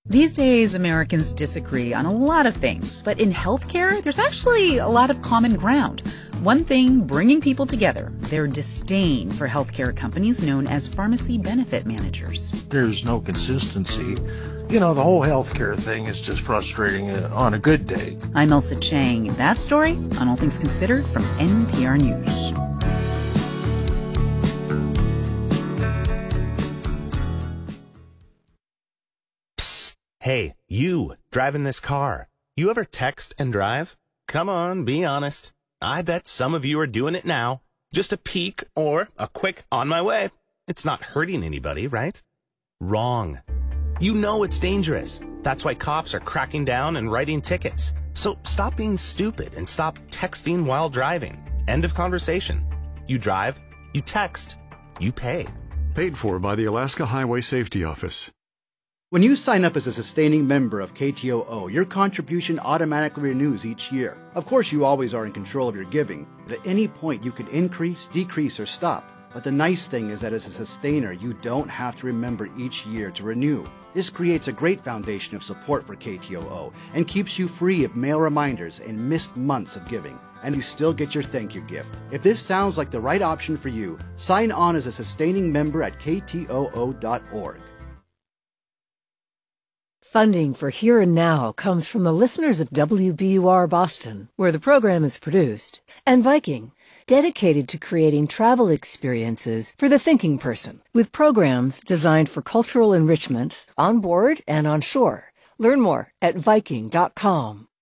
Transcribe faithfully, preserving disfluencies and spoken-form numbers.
These days, Americans disagree on a lot of things, but in healthcare, there's actually a lot of common ground. One thing bringing people together, their disdain for healthcare companies known as pharmacy benefit managers. There's no consistency. You know, the whole healthcare thing is just frustrating on a good day. I'm Elsa Chang. That story on All Things Considered from N P R News. Hey, you, driving this car. You ever text and drive? Come on, be honest. I bet some of you are doing it now. Just a peek or a quick on my way. It's not hurting anybody, right? Wrong. You know it's dangerous. That's why cops are cracking down and writing tickets. So stop being stupid and stop texting while driving. End of conversation. You drive, you text, you pay. Paid for by the Alaska Highway Safety Office. When you sign up as a sustaining member of K T O O, your contribution automatically renews each year. Of course, you always are in control of your giving, but at any point you can increase, decrease, or stop. But the nice thing is that as a sustainer, you don't have to remember each year to renew. This creates a great foundation of support for K T O O and keeps you free of mail reminders and missed months of giving. And you still get your thank you gift. If this sounds like the right option for you, sign on as a sustaining member at K T O O dot org. Funding for Here and Now comes from the listeners of W B U R Boston, where the program is produced, and Viking, dedicated to creating travel experiences for the thinking person, with programs designed for cultural enrichment on board and on shore. Learn more at Viking dot com.